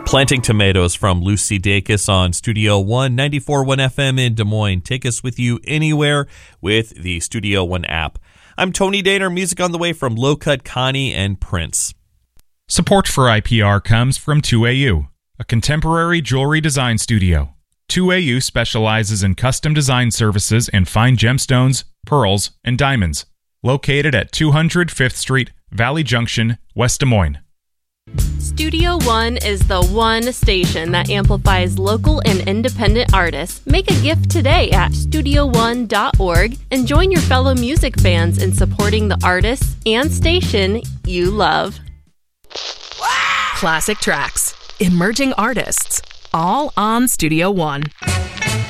Planting Tomatoes from Lucy Dacus on Studio One, 94.1 FM in Des Moines. Take us with you anywhere with the Studio One app. I'm Tony Daner, music on the way from Low Cut Connie and Prince. Support for IPR comes from 2AU, a contemporary jewelry design studio. 2AU specializes in custom design services in fine gemstones, pearls, and diamonds. Located at 200 5th Street, Valley Junction, West Des Moines. Studio One is the one station that amplifies local and independent artists. Make a gift today at studioone.org and join your fellow music fans in supporting the artists and station you love. Classic tracks, emerging artists, all on Studio One.